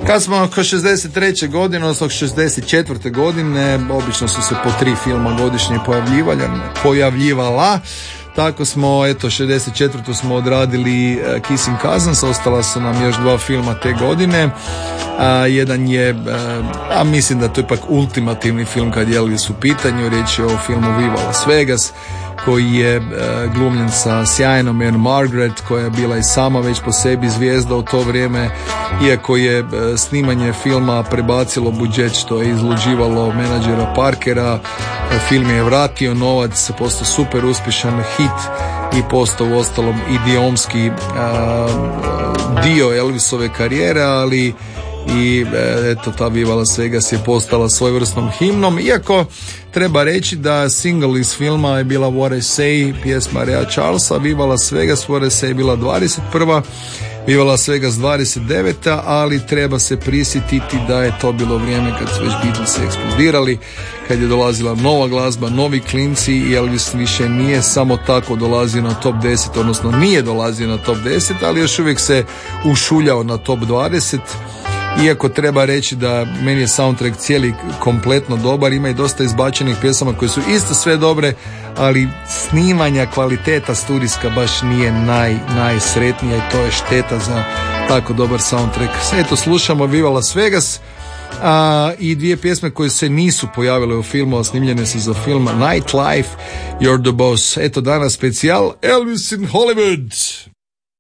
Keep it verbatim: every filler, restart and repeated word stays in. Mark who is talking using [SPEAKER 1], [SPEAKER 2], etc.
[SPEAKER 1] Kad smo oko šezdeset treće godine, odnosno šezdeset četvrte godine, obično su se po tri filma godišnje pojavljivala. Tako smo, eto, šezdeset četvrtu smo odradili Kissing Cousins, ostala su nam još dva filma te godine. A, jedan je, a, a mislim da to je ipak ultimativni film kad je Elvis u pitanju, riječ je o filmu Viva Las Vegas, koji je e, glumljen sa sjajnom Anne Margaret, koja je bila i sama već po sebi zvijezda u to vrijeme, iako je e, snimanje filma prebacilo budžet što je izluđivalo menadžera Parkera. E, film je vratio novac, postao super uspješan hit i postao u ostalom idiomski a, dio Elvisove karijere, ali i eto, ta Viva Las Vegas je postala svojevrsnom himnom, iako treba reći da single iz filma je bila What I Say, pjesma Rea Charlesa. Viva Las Vegas, What I Say je bila dvadeset prva, Viva Las Vegas dvadeset deveta, ali treba se prisjetiti da je to bilo vrijeme kad su već Beatlesi eksplodirali, kad je dolazila nova glazba, novi klinci i Elvis više nije samo tako dolazio na top deset, odnosno nije dolazio na top deset, ali još uvijek se ušuljao na top dvadeset. Iako treba reći da meni je soundtrack cijeli kompletno dobar, ima i dosta izbačenih pjesama koje su isto sve dobre, ali snimanja, kvaliteta studijska baš nije naj, najsretnija i to je šteta za tako dobar soundtrack. Eto, slušamo Viva Las Vegas a, i dvije pjesme koje se nisu pojavile u filmu, a snimljene su za film Nightlife, You're the Boss. Eto, danas specijal Elvis in Hollywood.